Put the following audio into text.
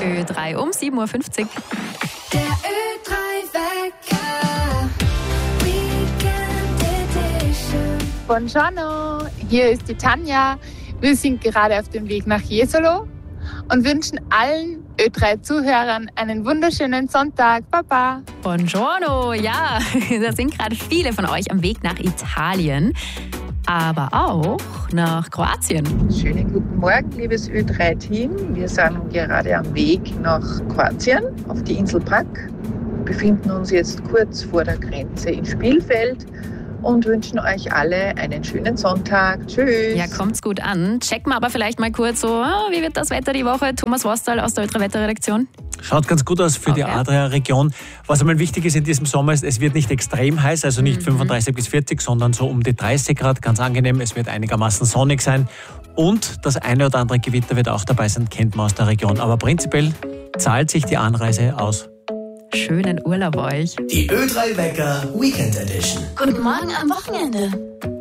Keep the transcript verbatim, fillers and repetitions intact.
Ö drei um sieben Uhr fünfzig. Der Ö drei Wecker. Weekend Edition. Buongiorno, hier ist die Tanja. Wir sind gerade auf dem Weg nach Jesolo und wünschen allen Ö drei Zuhörern einen wunderschönen Sonntag. Baba. Buongiorno, ja, da sind gerade viele von euch am Weg nach Italien, aber auch nach Kroatien. Schönen guten Morgen, liebes Ö drei Team. Wir sind gerade am Weg nach Kroatien auf die Insel Pag, befinden uns jetzt kurz vor der Grenze in Spielfeld und wünschen euch alle einen schönen Sonntag. Tschüss. Ja, kommt's gut an. Checken wir aber vielleicht mal kurz so, wie wird das Wetter die Woche? Thomas Wastal aus der Ö drei Wetterredaktion. Schaut ganz gut aus für okay. die Adria-Region. Was einmal wichtig ist in diesem Sommer ist, es wird nicht extrem heiß, also nicht mhm. fünfunddreißig bis vierzig, sondern so um die dreißig Grad, ganz angenehm. Es wird einigermaßen sonnig sein und das eine oder andere Gewitter wird auch dabei sein, kennt man aus der Region. Aber prinzipiell zahlt sich die Anreise aus. Schönen Urlaub euch. Die Ö drei Wecker Weekend Edition. Guten Morgen am Wochenende.